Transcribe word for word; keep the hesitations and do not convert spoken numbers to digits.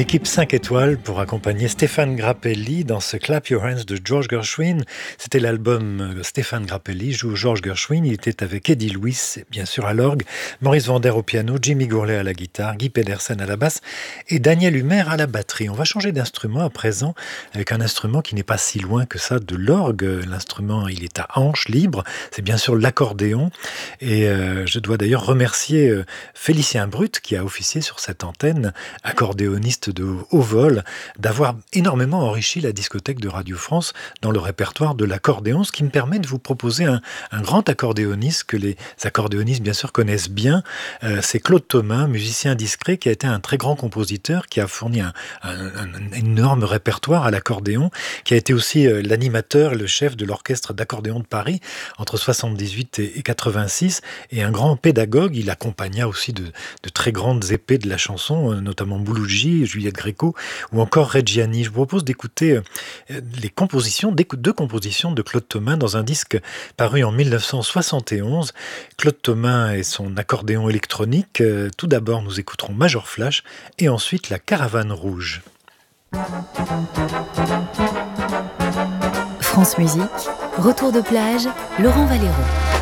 équipe cinq étoiles pour accompagner Stéphane Grappelli dans ce Clap Your Hands de George Gershwin. C'était l'album Stéphane Grappelli joue George Gershwin. Il était avec Eddie Lewis, bien sûr à l'orgue, Maurice Vander au piano, Jimmy Gourlay à la guitare, Guy Pedersen à la basse et Daniel Humer à la batterie. On va changer d'instrument à présent avec un instrument qui n'est pas si loin que ça de l'orgue. L'instrument, il est à hanche libre. C'est bien sûr l'accordéon. Et euh, je dois d'ailleurs remercier euh, Félicien Brut qui a officié sur cette antenne, accordéoniste de haut vol, d'avoir énormément enrichi la discothèque de Radio France dans le répertoire de l'accordéon, ce qui me permet de vous proposer un, un grand accordéoniste que les accordéonistes bien sûr connaissent bien. Euh, c'est Claude Thomas, musicien discret, qui a été un très grand compositeur, qui a fourni un, un, un énorme répertoire à l'accordéon, qui a été aussi euh, l'animateur et le chef de l'orchestre d'accordéon de Paris entre soixante-dix-huit et, et quatre-vingt-six, et un grand pédagogue. Il accompagna aussi de, de très grandes épées de la chanson, notamment Mouloudji, Juliette Gréco ou encore Reggiani. Je vous propose d'écouter les compositions, deux compositions de Claude Thomas dans un disque paru en dix-neuf cent soixante et onze. Claude Thomas et son accordéon électronique. Tout d'abord, nous écouterons Major Flash et ensuite la Caravane Rouge. France Musique, retour de plage, Laurent Valero.